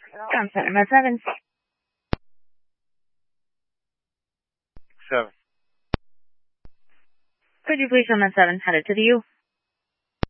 Consent, Med 7. 7. Could you please show Med 7 headed to the U?